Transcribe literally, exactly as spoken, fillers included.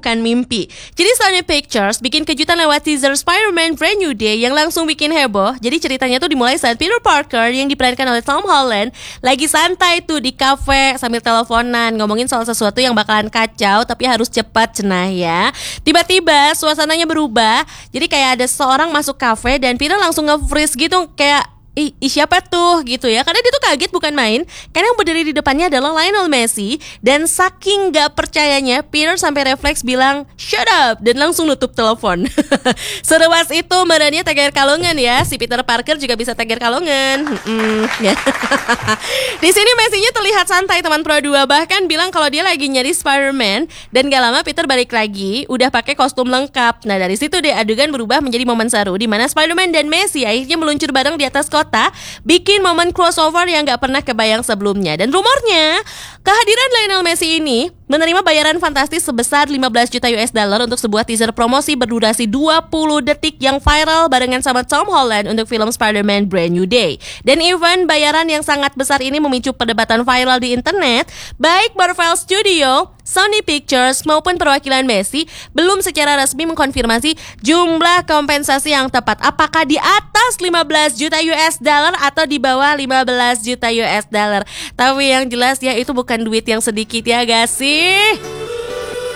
bukan mimpi. Jadi Sony Pictures bikin kejutan lewat teaser Spider-Man Brand New Day yang langsung bikin heboh. Jadi ceritanya tuh dimulai saat Peter Parker yang diperankan oleh Tom Holland lagi santai tuh di kafe sambil teleponan ngomongin soal sesuatu yang bakalan kacau tapi harus cepat cenah ya. Tiba-tiba suasananya berubah. Jadi kayak ada seorang masuk kafe dan Peter langsung nge-freeze gitu kayak Ih, ih siapa tuh gitu ya. Karena dia tuh kaget bukan main. Karena yang berdiri di depannya adalah Lionel Messi. Dan saking gak percayanya Peter sampai refleks bilang shut up dan langsung nutup telepon. Seruas itu merahnya tegar kalongan ya. Si Peter Parker juga bisa tegar kalongan. Hmm, ya. Di sini Messi-nya terlihat santai teman Pro dua. Bahkan bilang kalau dia lagi nyari Spider-Man. Dan gak lama Peter balik lagi udah pakai kostum lengkap. Nah dari situ deh adegan berubah menjadi momen seru di mana Spider-Man dan Messi akhirnya meluncur bareng di atas kota, bikin momen crossover yang gak pernah kebayang sebelumnya. Dan rumornya kehadiran Lionel Messi ini menerima bayaran fantastis sebesar lima belas juta U S dollar untuk sebuah teaser promosi berdurasi dua puluh detik yang viral barengan sama Tom Holland untuk film Spider-Man Brand New Day. Dan event bayaran yang sangat besar ini memicu perdebatan viral di internet. Baik Marvel Studio, Sony Pictures maupun perwakilan Messi belum secara resmi mengkonfirmasi jumlah kompensasi yang tepat. Apakah di atas lima belas juta U S dollar atau di bawah lima belas juta U S dollar. Tapi yang jelas ya itu bukan duit yang sedikit ya gak sih?